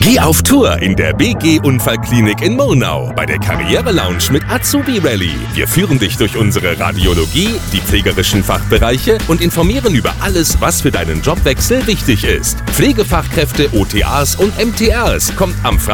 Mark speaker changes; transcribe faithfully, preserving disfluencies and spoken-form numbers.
Speaker 1: Geh auf Tour in der B G Unfallklinik in Murnau bei der Karriere Lounge mit Azubi Rally. Wir führen dich durch unsere Radiologie, die pflegerischen Fachbereiche und informieren über alles, was für deinen Jobwechsel wichtig ist. Pflegefachkräfte, O T As und M T Rs kommt am Freitag